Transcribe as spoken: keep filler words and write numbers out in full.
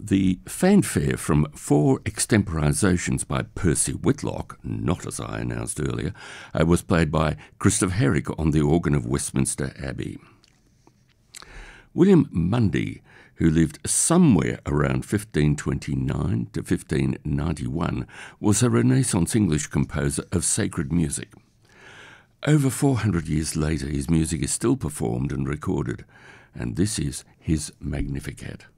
The fanfare from four extemporisations by Percy Whitlock, not as I announced earlier, uh, was played by Christopher Herrick on the organ of Westminster Abbey. William Mundy, who lived somewhere around fifteen twenty-nine to fifteen ninety-one, was a Renaissance English composer of sacred music. Over four hundred years later, his music is still performed and recorded, and this is his Magnificat.